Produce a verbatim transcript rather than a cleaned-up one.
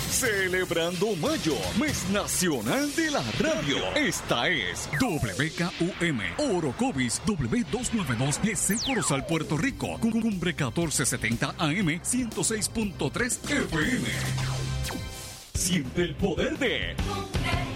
Celebrando Mayo, mes nacional de la radio. Esta es W K U M, Orocovis W doscientos noventa y dos G C Corozal, Puerto Rico. Cumbre catorce setenta A M, ciento seis punto tres F M. Siente el poder de...